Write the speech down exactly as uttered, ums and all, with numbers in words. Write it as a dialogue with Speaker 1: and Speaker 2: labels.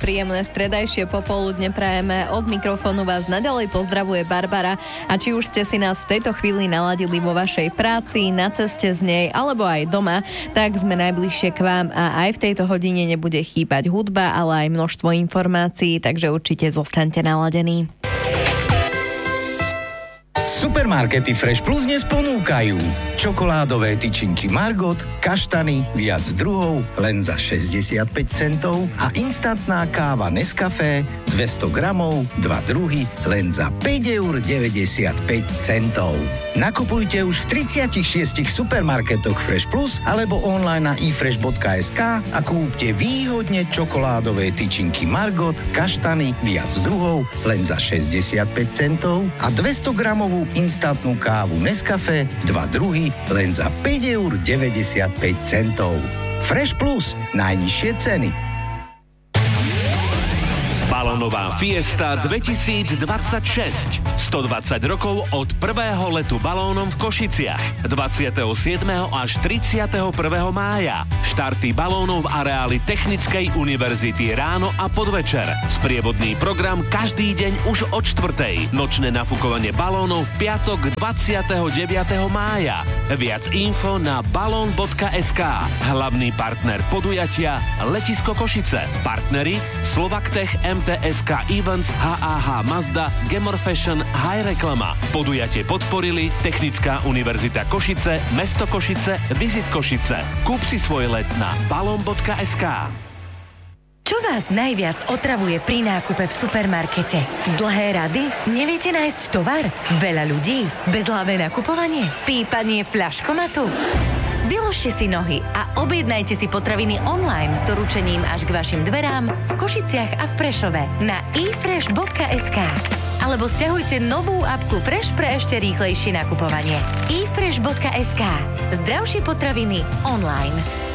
Speaker 1: príjemné stredajšie popoludne prajeme. Od mikrofónu vás naďalej pozdravuje Barbara a či už ste si nás v tejto chvíli naladili vo vašej práci, na ceste z nej alebo aj doma, tak sme najbližšie k vám a aj v tejto hodine nebude chýbať hudba, ale aj množstvo informácií, takže určite zostaňte naladení.
Speaker 2: Supermarkety Fresh Plus dnes ponúkajú čokoládové tyčinky Margot, kaštany, viac druhov, len za šesťdesiatpäť centov a instantná káva Nescafé dvesto gramov, dva druhy, len za päť eur deväťdesiatpäť centov. Nakupujte už v tridsiatich šiestich supermarketoch Fresh Plus alebo online na i fresh bodka es ká a kúpte výhodne čokoládové tyčinky Margot, kaštany, viac druhov, len za šesťdesiatpäť centov a dvesto gramovú instantnú kávu Nescafé, dva druhy, len za päť eur deväťdesiatpäť centov. Fresh Plus, najnižšie ceny.
Speaker 3: Balónová fiesta dvetisícdvadsaťšesť. stodvadsať rokov od prvého letu balónom v Košiciach. dvadsiateho siedmeho až tridsiateho prvého mája. Štarty balónov v areáli Technickej univerzity ráno a podvečer. Sprievodný program každý deň už od štvrtej. Nočné nafukovanie balónov v piatok dvadsiateho deviateho mája. Viac info na balón bodka es ká. Hlavný partner podujatia Letisko Košice. Partneri Slovaktech, em té es ká Events, há á há Mazda, Gemor Fashion, High Reklama. Podujatie podporili Technická univerzita Košice, Mesto Košice, Visit Košice. Kúp si svoj let na balón bodka es ká.
Speaker 4: Čo vás najviac otravuje pri nákupe v supermarkete? Dlhé rady? Neviete nájsť tovar? Veľa ľudí? Bezhlavé nakupovanie? Pípanie fľaškomatu? Vyložte si nohy a objednajte si potraviny online s doručením až k vašim dverám v Košiciach a v Prešove na i fresh bodka es ká. Alebo stiahujte novú apku Fresh pre ešte rýchlejšie nakupovanie. i fresh bodka es ká. Zdravšie potraviny online.